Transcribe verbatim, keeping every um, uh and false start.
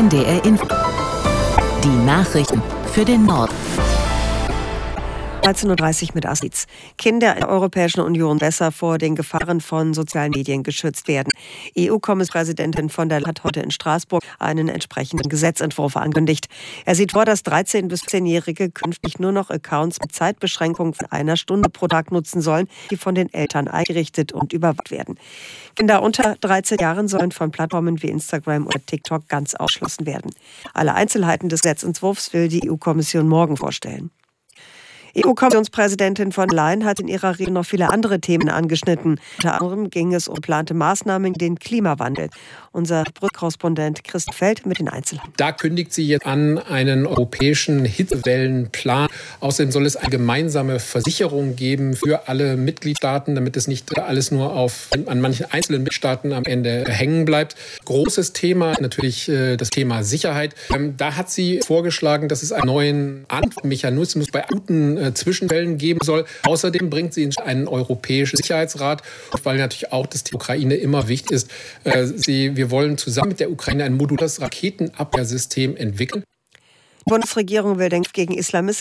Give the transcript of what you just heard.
N D R Info. Die Nachrichten für den Norden. dreizehn Uhr dreißig mit Asitz. Kinder in der Europäischen Union besser vor den Gefahren von sozialen Medien geschützt werden. E U-Kommissionspräsidentin von der Leyen hat heute in Straßburg einen entsprechenden Gesetzentwurf angekündigt. Er sieht vor, dass dreizehn- bis vierzehnjährige künftig nur noch Accounts mit Zeitbeschränkung von einer Stunde pro Tag nutzen sollen, die von den Eltern eingerichtet und überwacht werden. Kinder unter dreizehn Jahren sollen von Plattformen wie Instagram oder TikTok ganz ausgeschlossen werden. Alle Einzelheiten des Gesetzentwurfs will die E U-Kommission morgen vorstellen. E U-Kommissionspräsidentin von der Leyen hat in ihrer Rede noch viele andere Themen angeschnitten. Unter anderem ging es um geplante Maßnahmen gegen den Klimawandel. Unser Korrespondent Christoph Feld mit den Einzelheiten. Da kündigt sie jetzt an einen europäischen Hitzewellenplan. Außerdem soll es eine gemeinsame Versicherung geben für alle Mitgliedstaaten, damit es nicht alles nur auf, an manchen einzelnen Mitgliedstaaten am Ende hängen bleibt. Großes Thema natürlich das Thema Sicherheit. Da hat sie vorgeschlagen, dass es einen neuen Antwortmechanismus bei akuten Zwischenfällen geben soll. Außerdem bringt sie einen europäischen Sicherheitsrat, weil natürlich auch das die Ukraine immer wichtig ist. Sie, wir wollen zusammen mit der Ukraine ein modulares Raketenabwehrsystem entwickeln. Die Bundesregierung will den Kampf gegen Islamismus